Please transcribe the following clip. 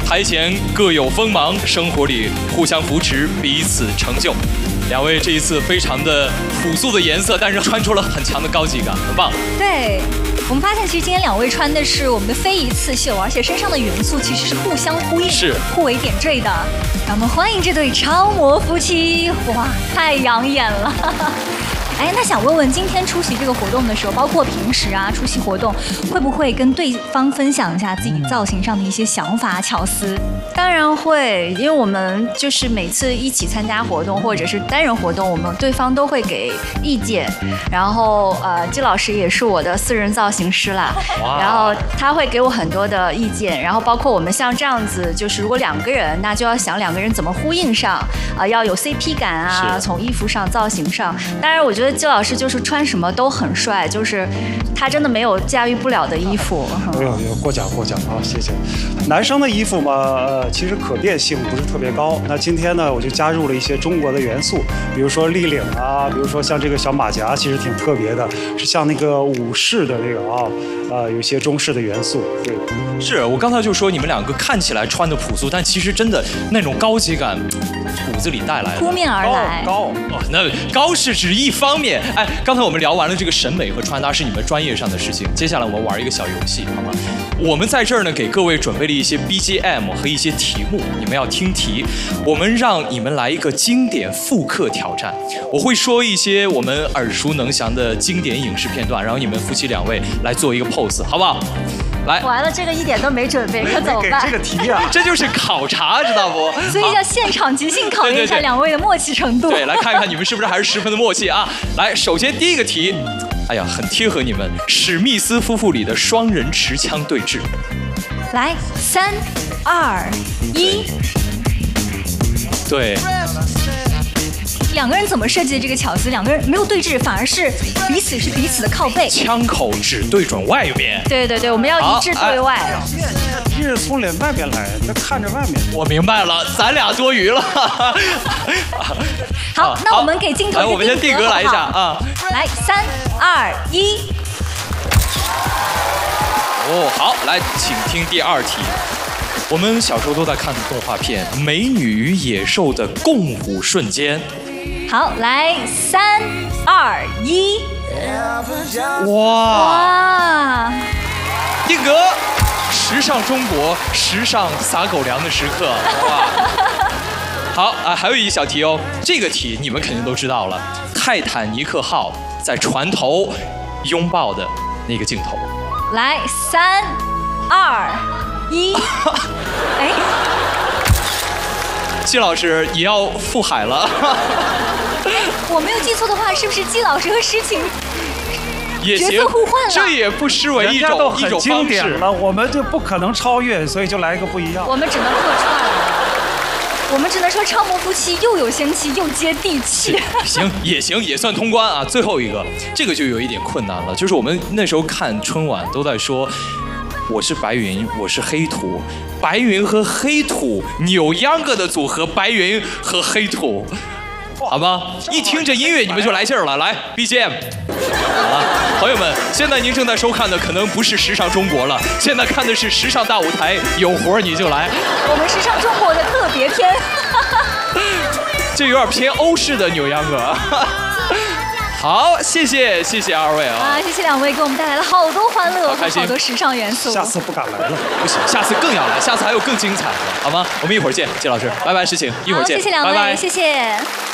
台前各有锋芒，生活里互相扶持，彼此成就。两位这一次非常的朴素的颜色，但是穿出了很强的高级感，很棒。 对。我们发现，其实今天两位穿的是我们的非遗刺绣，而且身上的元素其实是互相呼应、互为点缀的。让我们欢迎这对超模夫妻，哇，太养眼了！哎，那想问问，今天出席这个活动的时候，包括平时啊出席活动，会不会跟对方分享一下自己造型上的一些想法、巧思？ 当然会，因为我们就是每次一起参加活动或者是单人活动，我们对方都会给意见。然后季老师也是我的私人造型师啦，然后他会给我很多的意见。然后包括我们像这样子，就是如果两个人，那就要想两个人怎么呼应上，要有 CP 感啊，从衣服上、造型上。当然，我觉得季老师就是穿什么都很帅，就是他真的没有驾驭不了的衣服。 有过奖啊，谢谢。男生的衣服嘛，其实可变性不是特别高。那今天呢，我就加入了一些中国的元素，比如说立领啊，比如说像这个小马甲，其实挺特别的，是像那个武士的那个有些中式的元素。对， 是我刚才就说你们两个看起来穿的朴素，但其实真的那种高级感骨子里带来的， 扑面而来。 高那高是指一方面。哎，刚才我们聊完了这个审美和穿搭是你们专业上的事情，接下来我们玩一个小游戏，好吗？我们在这儿呢给各位准备了一些 BGM 和一些题目，你们要听题。我们让你们来一个经典复刻挑战，我会说一些我们耳熟能详的经典影视片段，然后你们夫妻两位来做一个 pose， 好不好？来， 完了，这个一点都没准备，可怎么办？ 这个题啊， 这就是考察，知道不？ 所以要现场即兴考验一下两位的默契程度。 对，来看看你们是不是还是十分的默契啊！来，首先第一个题，哎呀，很贴合你们，史密斯夫妇里的双人持枪对峙。 来，3、2、1， 对。 两个人怎么设计的这个巧思？两个人没有对峙，反而是彼此的靠背， 枪口只对准外面。 对，我们要一致对外。 题是从脸外边来，他看着外面。 我明白了，咱俩多余了。 好，那我们给镜头来，我们先定格来一下啊。 来，3、2、1。 哦，好，来，请听第二题。我们小时候都在看动画片《美女与野兽》的共舞瞬间。 好，来，3、2、1。 哇！定格，时尚中国，时尚撒狗粮的时刻。哇！好啊，还有一小题哦，这个题你们肯定都知道了，泰坦尼克号在船头拥抱的那个镜头。 来，3、2、1。哎。 季老师也要赴海了。 我没有记错的话，是不是季老师和诗晴也行， 角色互换了？ 这也不失为一种经典了，我们就不可能超越，所以就来一个不一样。 我们只能客串了，我们只能说超模夫妻又有仙气又接地气。 行也行，也算通关啊。最后一个，这个就有一点困难了，就是我们那时候看春晚都在说。我是白云，我是黑土，白云和黑土扭秧歌的组合，白云和黑土，好吗？一听这音乐你们就来劲儿了，来 BGM。好了，朋友们，现在您正在收看的可能不是时尚中国了，现在看的是时尚大舞台，有活你就来。 我们时尚中国的特别篇。 这有点偏欧式的扭秧歌。好，谢谢二位啊！ 谢谢两位给我们带来了好多欢乐和好多时尚元素。 下次不敢来了， 不行，下次更要来，下次还有更精彩的，好吗？我们一会儿见，季老师，拜拜，诗晴，一会儿见， 好，谢谢两位，拜拜，谢谢。